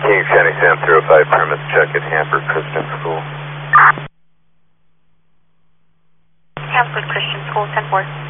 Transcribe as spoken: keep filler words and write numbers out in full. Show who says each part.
Speaker 1: King County Sam three oh five premise check at Hanford Christian School.
Speaker 2: Hanford Christian School, ten four.